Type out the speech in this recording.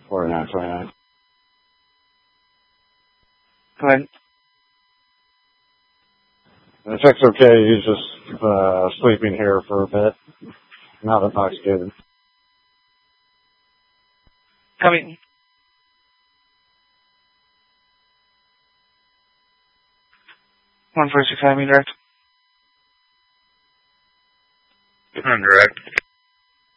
4929. Go ahead. The check's okay. He's just sleeping here for a bit. Not intoxicated. Coming. 1465 direct.